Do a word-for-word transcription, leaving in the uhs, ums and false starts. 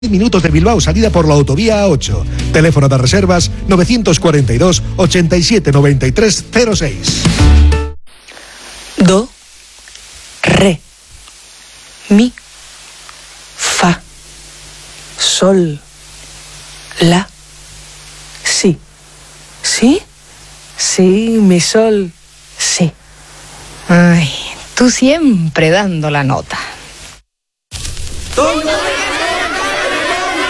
Minutos de Bilbao, salida por la autovía A ocho. Teléfono de reservas novecientos cuarenta y dos, ochenta y siete, noventa y tres, cero seis. Do, re, mi, fa, sol, la, si. ¿Sí? Sí, mi sol, sí. Ay, tú siempre dando la nota. Toño